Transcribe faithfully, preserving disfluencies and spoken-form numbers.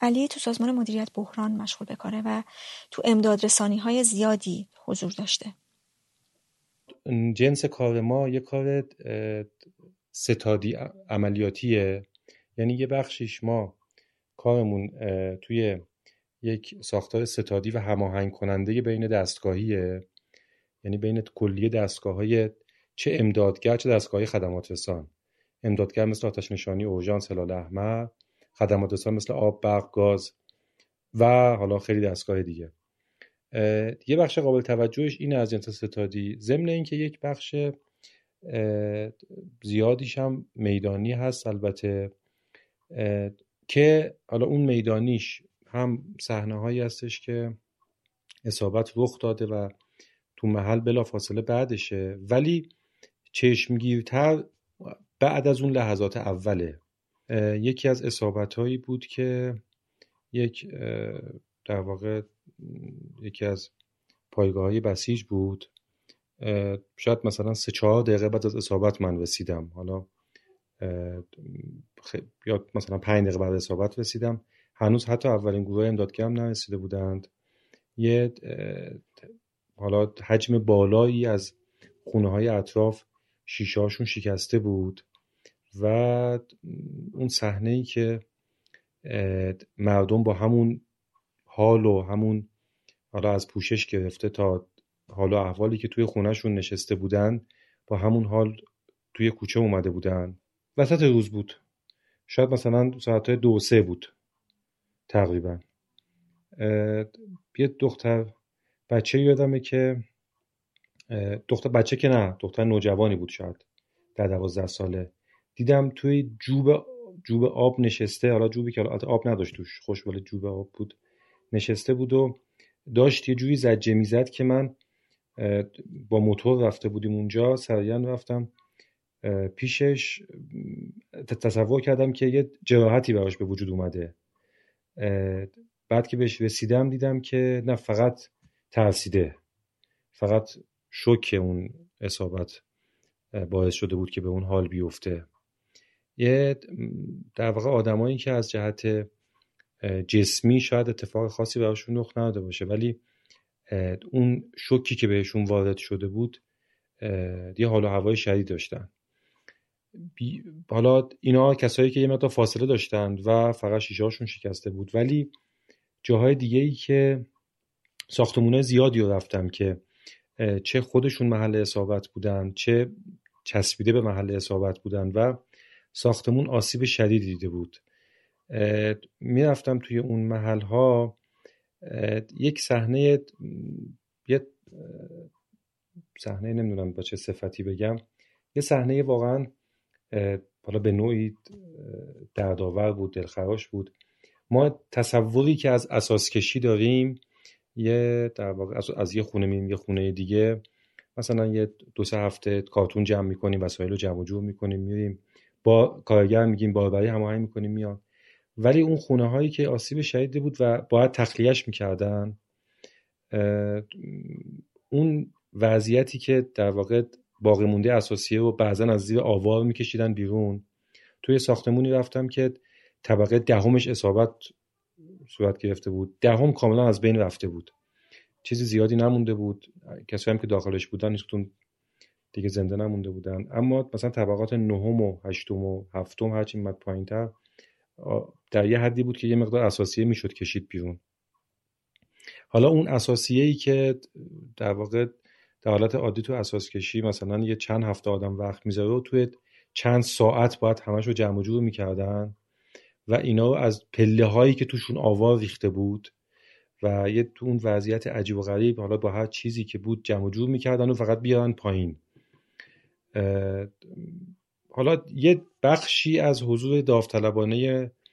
علی تو سازمان مدیریت بحران مشغول به کاره و تو امداد رسانی های زیادی حضور داشته. جنس کار ما یه کار ستادی عملیاتیه، یعنی یه بخشیش ما کارمون توی یک ساختار ستادی و هماهنگ کننده بین دستگاهیه، یعنی بین کلیه دستگاه‌های چه امدادگر چه دستگاه‌های خدمات رسان. امدادگر مثل آتش نشانی، اورژانس، هلال احمر، خدمات رسان مثل آب، برق، گاز و حالا خیلی دستگاه دیگه. یه بخش قابل توجهش اینه از جنس ستادی، ضمن اینکه یک بخش زیادیش هم میدانی هست البته، که حالا اون میدانیش هم صحنه‌هایی هستش که اصابت رخ داده و تو محل بلافاصله بعدشه، ولی چشمگیرتر بعد از اون لحظات اوله. یکی از اصابت‌هایی بود که یک در واقع یکی از پایگاه‌های بسیج بود، شاید مثلا سه چهار دقیقه بعد از اصابت من رسیدم، حالا یا مثلا پنج دقیقه بعد از اصابت رسیدم، هنوز حتی اولین گروه امدادگر هم نرسیده بودند. یه حالا حجم بالایی از خونه‌های اطراف شیشه‌هاشون شکسته بود و اون صحنه‌ای که مردم با همون حال و همون حالا از پوشش گرفته تا حال و احوالی که توی خونه‌شون نشسته بودن با همون حال توی کوچه اومده بودن. وسط روز بود، شاید مثلا ساعتهای دو سه بود تقریبا. یه دختر بچه یادمه که دختر بچه که نه دختر نوجوانی بود، شاید در دوازده ساله، دیدم توی جوب جوب آب نشسته، حالا جوبی که حالا آب نداشت توش، خوشبال جوب آب بود، نشسته بود و داشت یه جوری زجه میزد که من با موتور رفته بودیم اونجا، سریعا رفتم پیشش، تصور کردم که یه جراحتی براش به وجود اومده. بعد که بهش رسیدم دیدم که نه، فقط ترسیده، فقط شوک اون اصابت باعث شده بود که به اون حال بیفته. یه در واقع آدمایی که از جهت جسمی شاید اتفاق خاصی براشون رخ نداده باشه، ولی اون شوکی که بهشون وارد شده بود یه حال و هوای شدید داشتن. حالا اینا کسایی که یه مقدار فاصله داشتند و فقط شیشه‌هاشون شکسته بود، ولی جاهای دیگه‌ای که ساختمونه زیادی رو رفتم که چه خودشون محل اصابت بودن چه چسبیده به محل اصابت بودن و ساختمون آسیب شدیدی دیده بود. میرفتم توی اون محل‌ها، یک صحنه یه صحنه نمیدونم با چه صفتی بگم، یه صحنه واقعا حالا به نوعی دردآور بود، دلخراش بود. ما تصوری که از اساس کشی داریم، یه در واقع از, از یه خونه میریم یه خونه دیگه، مثلا یه دو سه هفته کارتون جمع میکنیم، وسایل رو جمع و جور میکنیم، میریم با کارگر میگیم باربری هماهنگ میکنیم میان. ولی اون خونه هایی که آسیب شدید بود و باید تخلیهش میکردن، اون وضعیتی که در واقع باقی مونده اساسیه و بعضن از زیر آوار میکشیدن بیرون. توی ساختمونی رفتم که طبقه دهمش اصابت صورت گرفته بود، دهم کاملا از بین رفته بود، چیزی زیادی نمونده بود، کسایی هم که داخلش بودن هیچکدوم دیگه زنده نمونده بودن. اما مثلا طبقات نهم و هشتم و هفتم هرچی اومد پایین‌تر در یه حدی بود که یه مقدار اساسیه میشد کشید بیرون. حالا اون اساسیه‌ای که در واقع در حالت عادی تو اساس کشی مثلا یه چند هفته آدم وقت میذاره و توی چند ساعت باید همش رو جمع و جور میکردن و اینا از پله هایی که توشون آوار ریخته بود و یه تو اون وضعیت عجیب و غریب، حالا با هر چیزی که بود جمع و جور میکردن و فقط بیارن پایین. حالا یه بخشی از حضور داوطلبانه